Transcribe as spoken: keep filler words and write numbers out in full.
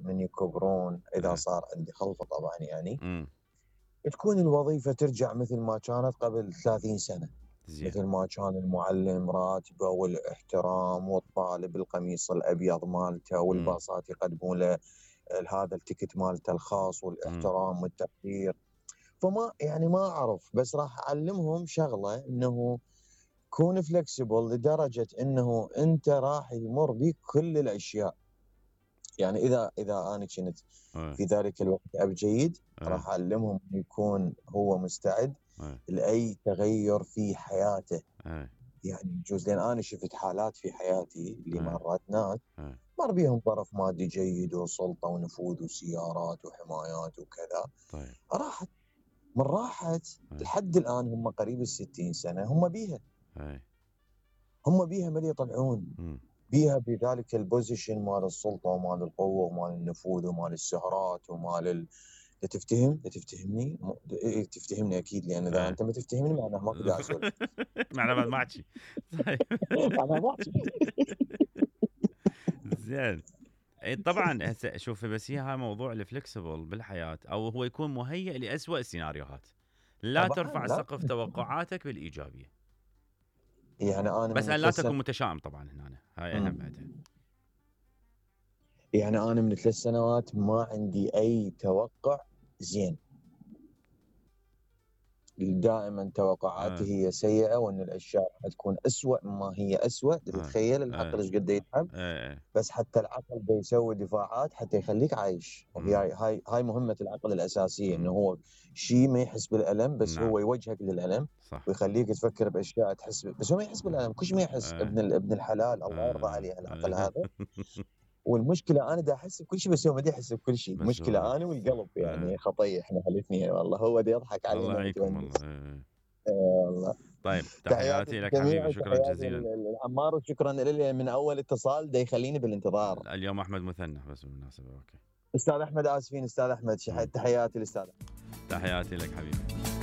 من يكبرون إذا إيه. صار عندي خلفة طبعًا يعني، إمم. تكون الوظيفة ترجع مثل ما كانت قبل ثلاثين سنة، زين. مثل ما كان المعلم راتبه والاحترام والطالب القميص الأبيض مالته إمم. والباصات يقدمون له ال هذا التيكت مالته الخاص إمم. والاحترام والتقدير. فما يعني ما أعرف، بس راح أعلمهم شغلة إنه كون flexible لدرجة إنه أنت راح يمر بيك كل الأشياء. يعني إذا إذا أنا كنت إيه. في ذلك الوقت أب جيد، إيه. راح أعلمهم إنه يكون هو مستعد إيه. لأي تغير في حياته. إيه. يعني يجوز لأن أنا شفت حالات في حياتي اللي إيه. مرّت ناس إيه. مر بيهم ظرف مادي جيد وسلطة ونفوذ وسيارات وحمايات وكذا، طيب. راحت من راحت إيه. لحد الآن هم قريب الستين سنة هم بيها، إيه. هم بيها ما يطلعون، إمم. بيها بذلك الposition مال السلطة ومال القوة ومال النفوذ ومال السهرات ومال ال أنت تفتهم؟ أنت تفتهمني؟ م إي تفتهمني أكيد، لأن إذا إيه. أنت ما تفتهمني معناه ماكو داعي أسولف. معناه ما ما أحكي. طيب. معناه ما أحكي. زين. إي طبعًا هسه شوفي بس هي هاي موضوع الflexible بالحياة أو هو يكون مُهيأ لأسوأ السيناريوهات. لا طبعًا ترفع سقف لازم. توقعاتك بالإيجابية. يعني أنا بس من أن لا ثلاث سن تكن متشائم طبعًا هنا، هاي أهم بعدها. إمم. يعني أنا من ثلاث سنوات ما عندي أي توقع زين. دائمًا توقعاتي إيه. هي سيئة وإن الأشياء راح تكون أسوأ مما هي أسوأ، إيه. تتخيل العقل إيه. إيش قد يتعب؟ إيه. إيه. بس حتى العقل بيسوي دفاعات حتى يخليك عايش، وهي إمم. هاي هاي هاي مهمة العقل الأساسية، إنه إمم. هو شيء ما يحس بالألم بس نعم. هو يوجهك للألم صح. ويخليك تفكر بأشياء تحس ب بس هو ما يحس بالألم، كل شي ما يحس إيه. ابن ال ابن الحلال الله يرضى إيه. عليه العقل إيه. هذا. والمشكلة أنا دا أحس بكل شي بس هو ما دا يحس بكل شي، بس هو المشكلة أنا صح. والقلب إيه. يعني خطية إحنا الاثنين والله، هو دا يضحك الله علينا يعينكم والله. ومتونس. إيه. إي والله. طيب تحياتي تحياتي لك للجميع حبيبي، شكرًا وتحياتي جزيلًا. لل للعمار وشكرًا إلي من أول اتصال دا يخليني بالانتظار. اليوم أحمد مثنى بس بالمناسبة. أوكي. أستاذ أحمد آسفين أستاذ أحمد، شح إمم. تحياتي للأستاذ. تحياتي لك حبيبي.